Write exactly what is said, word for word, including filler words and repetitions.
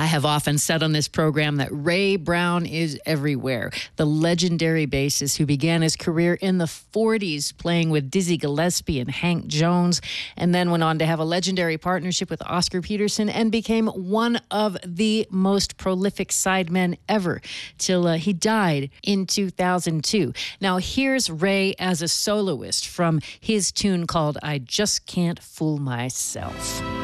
have often said on this program that Ray Brown is everywhere. The legendary bassist who began his career in the forties playing with Dizzy Gillespie and Hank Jones, and then went on to have a legendary partnership with Oscar Peterson and became one of the most prolific sidemen ever till uh, he died in two thousand two. Now here's Ray as a soloist from his tune called I Just Can't Fool Myself.